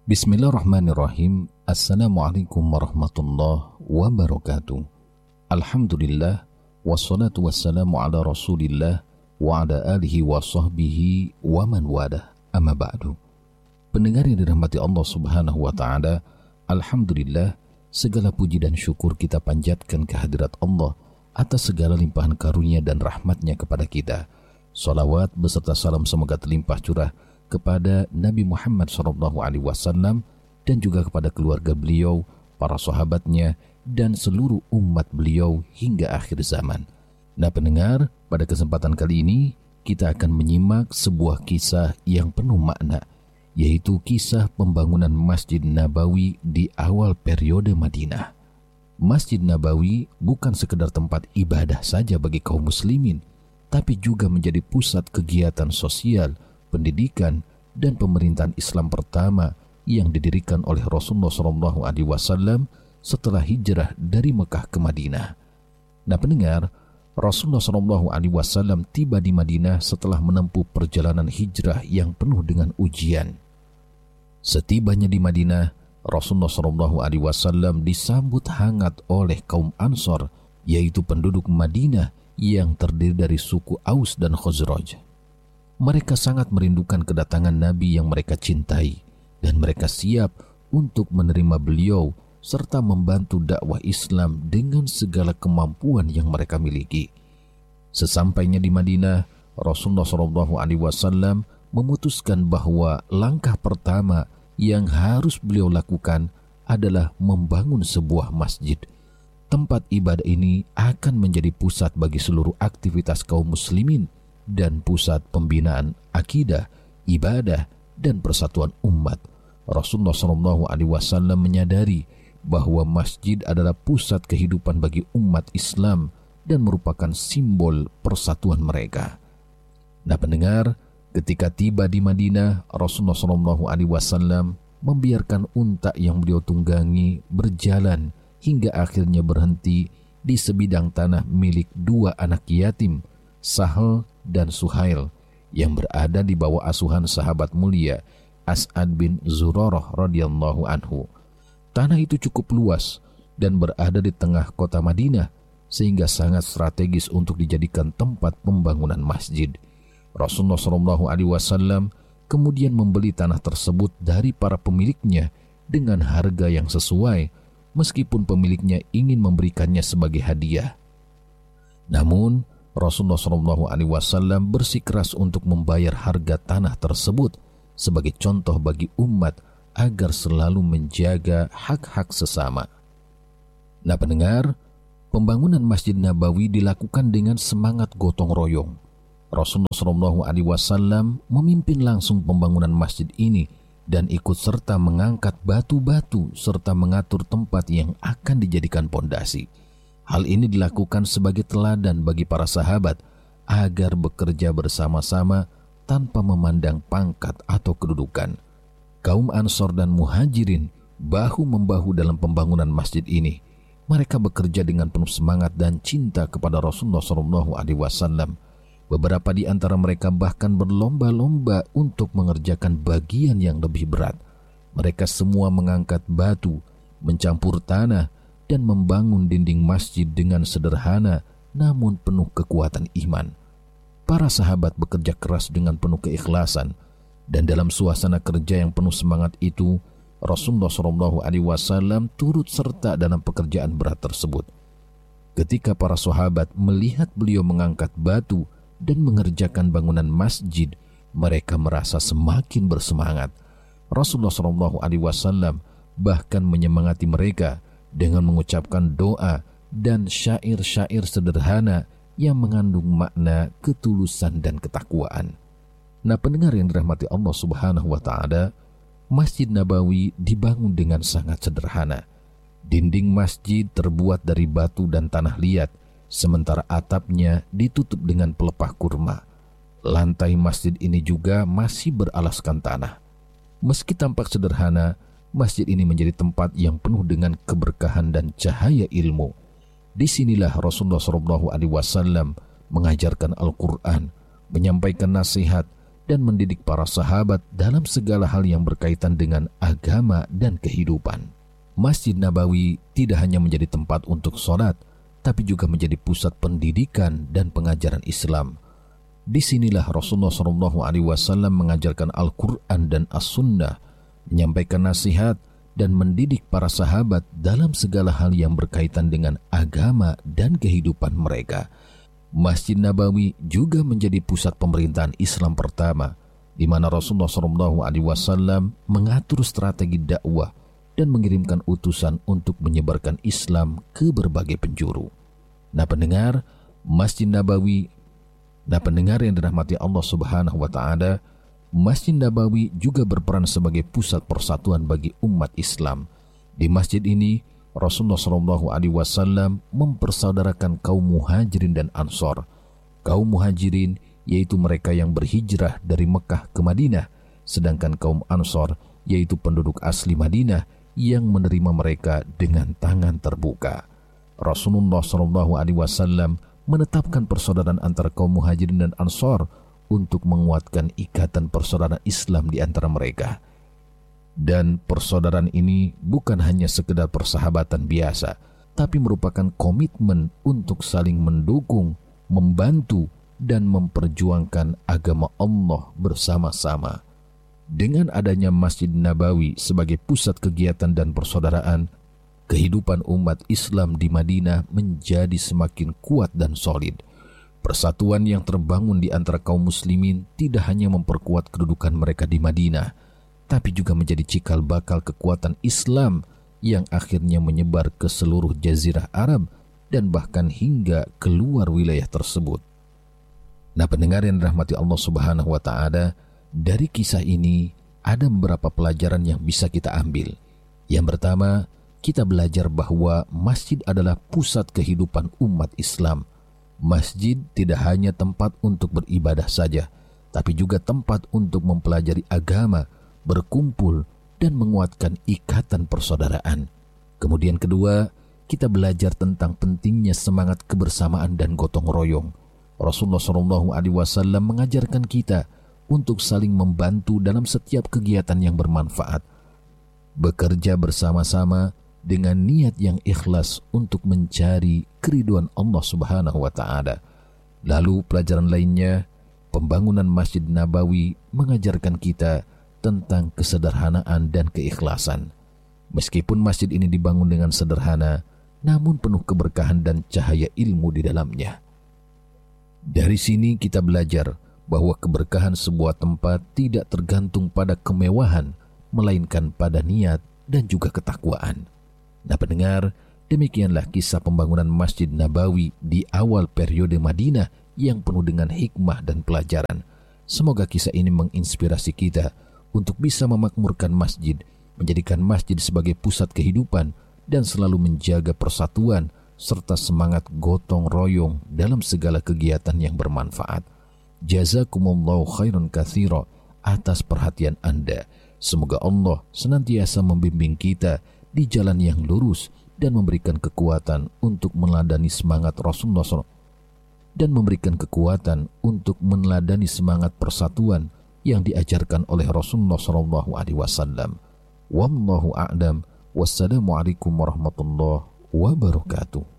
Bismillahirrahmanirrahim. Assalamualaikum warahmatullahi wabarakatuh. Alhamdulillah, wassalatu wassalamu ala rasulillah wa ala alihi wa sahbihi wa man wadah, amma ba'du. Pendengar yang dirahmati Allah subhanahu wa ta'ala, alhamdulillah, segala puji dan syukur kita panjatkan kehadirat Allah atas segala limpahan karunia dan rahmatnya kepada kita. Salawat beserta salam semoga terlimpah curah kepada Nabi Muhammad SAW dan juga kepada keluarga beliau, para sahabatnya, dan seluruh umat beliau hingga akhir zaman. Nah pendengar, pada kesempatan kali ini kita akan menyimak sebuah kisah yang penuh makna, yaitu kisah pembangunan Masjid Nabawi di awal periode Madinah. Masjid Nabawi bukan sekedar tempat ibadah saja bagi kaum muslimin, tapi juga menjadi pusat kegiatan sosial, pendidikan, dan pemerintahan Islam pertama yang didirikan oleh Rasulullah SAW setelah hijrah dari Mekah ke Madinah. Nah pendengar, Rasulullah SAW tiba di Madinah setelah menempuh perjalanan hijrah yang penuh dengan ujian. Setibanya di Madinah, Rasulullah SAW disambut hangat oleh kaum Ansor, yaitu penduduk Madinah yang terdiri dari suku Aus dan Khazraj. Mereka sangat merindukan kedatangan Nabi yang mereka cintai, dan mereka siap untuk menerima beliau serta membantu dakwah Islam dengan segala kemampuan yang mereka miliki. Sesampainya di Madinah, Rasulullah SAW memutuskan bahwa langkah pertama yang harus beliau lakukan adalah membangun sebuah masjid. Tempat ibadah ini akan menjadi pusat bagi seluruh aktivitas kaum muslimin dan pusat pembinaan akidah, ibadah, dan persatuan umat. Rasulullah SAW menyadari bahwa masjid adalah pusat kehidupan bagi umat Islam dan merupakan simbol persatuan mereka. Nah pendengar, ketika tiba di Madinah, Rasulullah SAW membiarkan unta yang beliau tunggangi berjalan hingga akhirnya berhenti di sebidang tanah milik dua anak yatim, Sahal dan Suhail, yang berada di bawah asuhan sahabat mulia As'ad bin Zurarah radhiyallahu anhu. Tanah itu cukup luas dan berada di tengah kota Madinah, sehingga sangat strategis untuk dijadikan tempat pembangunan masjid. Rasulullah SAW kemudian membeli tanah tersebut dari para pemiliknya dengan harga yang sesuai, meskipun pemiliknya ingin memberikannya sebagai hadiah. Namun Rasulullah SAW bersikeras untuk membayar harga tanah tersebut sebagai contoh bagi umat agar selalu menjaga hak-hak sesama. Nah pendengar, pembangunan Masjid Nabawi dilakukan dengan semangat gotong royong. Rasulullah SAW memimpin langsung pembangunan masjid ini dan ikut serta mengangkat batu-batu serta mengatur tempat yang akan dijadikan pondasi. Hal ini dilakukan sebagai teladan bagi para sahabat agar bekerja bersama-sama tanpa memandang pangkat atau kedudukan. Kaum Ansor dan Muhajirin bahu-membahu dalam pembangunan masjid ini. Mereka bekerja dengan penuh semangat dan cinta kepada Rasulullah SAW. Beberapa di antara mereka bahkan berlomba-lomba untuk mengerjakan bagian yang lebih berat. Mereka semua mengangkat batu, mencampur tanah, dan membangun dinding masjid dengan sederhana namun penuh kekuatan iman. Para sahabat bekerja keras dengan penuh keikhlasan, dan dalam suasana kerja yang penuh semangat itu, Rasulullah SAW turut serta dalam pekerjaan berat tersebut. Ketika para sahabat melihat beliau mengangkat batu dan mengerjakan bangunan masjid, mereka merasa semakin bersemangat. Rasulullah SAW bahkan menyemangati mereka dengan mengucapkan doa dan syair-syair sederhana yang mengandung makna ketulusan dan ketakwaan. Nah pendengar yang dirahmati Allah Subhanahu wa Ta'ala, Masjid Nabawi dibangun dengan sangat sederhana. Dinding masjid terbuat dari batu dan tanah liat, sementara atapnya ditutup dengan pelepah kurma. Lantai masjid ini juga masih beralaskan tanah. Meski tampak sederhana, masjid ini menjadi tempat yang penuh dengan keberkahan dan cahaya ilmu. Disinilah Rasulullah SAW mengajarkan Al-Quran, menyampaikan nasihat, dan mendidik para sahabat dalam segala hal yang berkaitan dengan agama dan kehidupan. Masjid Nabawi tidak hanya menjadi tempat untuk sholat, tapi juga menjadi pusat pendidikan dan pengajaran Islam. Disinilah Rasulullah SAW mengajarkan Al-Quran dan As-Sunnah, menyampaikan nasihat dan mendidik para sahabat dalam segala hal yang berkaitan dengan agama dan kehidupan mereka. Masjid Nabawi juga menjadi pusat pemerintahan Islam pertama, di mana Rasulullah SAW mengatur strategi dakwah dan mengirimkan utusan untuk menyebarkan Islam ke berbagai penjuru. Nah pendengar yang dirahmati Allah Subhanahu wa Ta'ala, Masjid Nabawi juga berperan sebagai pusat persatuan bagi umat Islam. Di masjid ini Rasulullah SAW mempersaudarakan kaum muhajirin dan ansor. Kaum muhajirin yaitu mereka yang berhijrah dari Mekah ke Madinah, sedangkan kaum ansor yaitu penduduk asli Madinah yang menerima mereka dengan tangan terbuka. Rasulullah SAW menetapkan persaudaraan antara kaum muhajirin dan ansor untuk menguatkan ikatan persaudaraan Islam di antara mereka. Dan persaudaraan ini bukan hanya sekedar persahabatan biasa, tapi merupakan komitmen untuk saling mendukung, membantu, dan memperjuangkan agama Allah bersama-sama. Dengan adanya Masjid Nabawi sebagai pusat kegiatan dan persaudaraan, kehidupan umat Islam di Madinah menjadi semakin kuat dan solid. Persatuan yang terbangun di antara kaum muslimin tidak hanya memperkuat kedudukan mereka di Madinah, tapi juga menjadi cikal bakal kekuatan Islam yang akhirnya menyebar ke seluruh jazirah Arab dan bahkan hingga keluar wilayah tersebut. Nah pendengar yang dirahmati Allah Subhanahu wa Ta'ala, dari kisah ini ada beberapa pelajaran yang bisa kita ambil. Yang pertama, kita belajar bahwa masjid adalah pusat kehidupan umat Islam. Masjid tidak hanya tempat untuk beribadah saja, tapi juga tempat untuk mempelajari agama, berkumpul, dan menguatkan ikatan persaudaraan. Kemudian kedua, kita belajar tentang pentingnya semangat kebersamaan dan gotong royong. Rasulullah SAW mengajarkan kita untuk saling membantu dalam setiap kegiatan yang bermanfaat. Bekerja bersama-sama dengan niat yang ikhlas untuk mencari keridhaan Allah Subhanahu wa Ta'ala. Lalu pelajaran lainnya, pembangunan Masjid Nabawi mengajarkan kita tentang kesederhanaan dan keikhlasan. Meskipun masjid ini dibangun dengan sederhana, namun penuh keberkahan dan cahaya ilmu di dalamnya. Dari sini kita belajar bahwa keberkahan sebuah tempat tidak tergantung pada kemewahan, melainkan pada niat dan juga ketakwaan. Nah pendengar, demikianlah kisah pembangunan Masjid Nabawi di awal periode Madinah yang penuh dengan hikmah dan pelajaran. Semoga kisah ini menginspirasi kita untuk bisa memakmurkan masjid, menjadikan masjid sebagai pusat kehidupan, dan selalu menjaga persatuan serta semangat gotong royong dalam segala kegiatan yang bermanfaat. Jazakumullahu khairan katsira atas perhatian Anda. Semoga Allah senantiasa membimbing kita di jalan yang lurus dan memberikan kekuatan untuk meneladani semangat Rasulullah SAW dan memberikan kekuatan untuk meneladani semangat persatuan yang diajarkan oleh Rasulullah SAW. Wallahu a'lam. Wassalamualaikum warahmatullahi wabarakatuh.